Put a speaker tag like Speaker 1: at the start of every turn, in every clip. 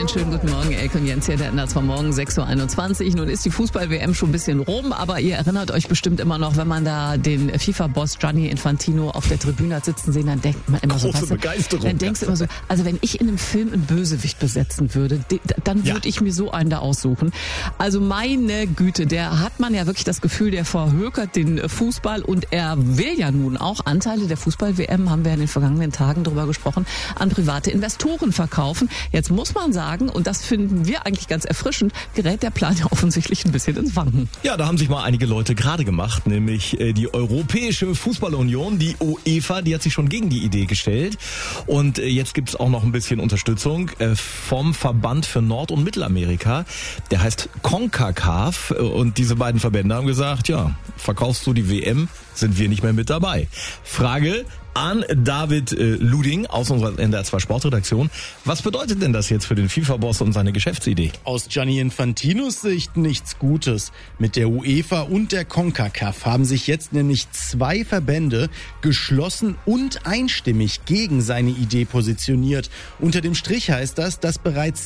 Speaker 1: Einen schönen guten Morgen, Elke und Jens hier, der Ender vom Morgen, 6.21 Uhr. Nun ist die Fußball-WM schon ein bisschen rum, aber ihr erinnert euch bestimmt immer noch, wenn man da den FIFA-Boss Gianni Infantino auf der Tribüne hat sitzen sehen, dann denkt man immer
Speaker 2: große
Speaker 1: so,
Speaker 2: Begeisterung.
Speaker 1: Dann denkst du immer so, also wenn ich in einem Film einen Bösewicht besetzen würde, dann würde ich mir so einen da aussuchen. Also meine Güte, der hat man ja wirklich das Gefühl, der verhökert den Fußball und er will ja nun auch Anteile der Fußball-WM, haben wir in den vergangenen Tagen drüber gesprochen, an private Investoren verkaufen. Jetzt muss man sagen, und das finden wir eigentlich ganz erfrischend, gerät der Plan ja offensichtlich ein bisschen ins Wanken.
Speaker 2: Ja, da haben sich mal einige Leute gerade gemacht, nämlich die Europäische Fußballunion, die UEFA, die hat sich schon gegen die Idee gestellt. Und jetzt gibt's auch noch ein bisschen Unterstützung vom Verband für Nord- und Mittelamerika. Der heißt CONCACAF und diese beiden Verbände haben gesagt, ja, verkaufst du die WM, sind wir nicht mehr mit dabei. Frage an David Luding aus unserer NDR 2 Sportredaktion. Was bedeutet denn das jetzt für den FIFA-Boss und seine Geschäftsidee?
Speaker 3: Aus Gianni Infantinos Sicht nichts Gutes. Mit der UEFA und der CONCACAF haben sich jetzt nämlich zwei Verbände geschlossen und einstimmig gegen seine Idee positioniert. Unter dem Strich heißt das, dass bereits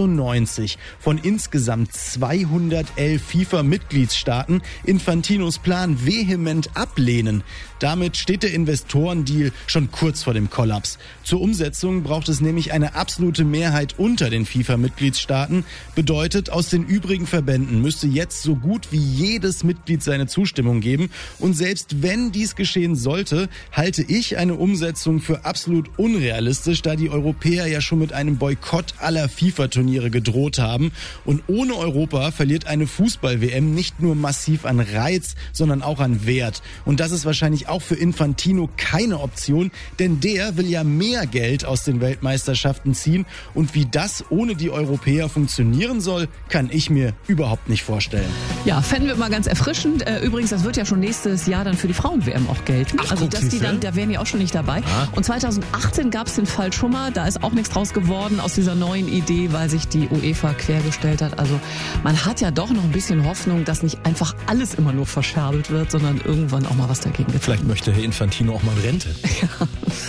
Speaker 3: 96 von insgesamt 211 FIFA-Mitgliedsstaaten Infantinos Plan vehement ablehnen. Damit steht der Investorendeal schon kurz vor dem Kollaps. Zur Umsetzung braucht es nämlich eine absolute Mehrheit unter den FIFA-Mitgliedstaaten. Bedeutet, aus den übrigen Verbänden müsste jetzt so gut wie jedes Mitglied seine Zustimmung geben. Und selbst wenn dies geschehen sollte, halte ich eine Umsetzung für absolut unrealistisch, da die Europäer ja schon mit einem Boykott aller FIFA-Turniere gedroht haben. Und ohne Europa verliert eine Fußball-WM nicht nur massiv an Reiz, sondern auch an Wert. Und das ist wahrscheinlich auch für Infantino keine Option, denn der will ja mehr Geld aus den Weltmeisterschaften ziehen. Und wie das ohne die Europäer funktionieren soll, kann ich mir überhaupt nicht vorstellen.
Speaker 1: Ja, fänden wir mal ganz erfrischend. Übrigens, das wird ja schon nächstes Jahr dann für die Frauen-WM auch gelten.
Speaker 2: Ach,
Speaker 1: also,
Speaker 2: guck,
Speaker 1: dass die dann, da wären die auch schon nicht dabei.
Speaker 2: Ah.
Speaker 1: Und 2018 gab es den Fall schon mal. Da ist auch nichts draus geworden aus dieser neuen Idee, weil sich die UEFA quergestellt hat. Also, man hat ja doch noch ein bisschen Hoffnung, dass nicht einfach alles immer nur verscherbelt wird, sondern irgendwann auch mal was dagegen gibt.
Speaker 2: Vielleicht möchte Herr Infantino auch mal in Rente.
Speaker 1: Ja.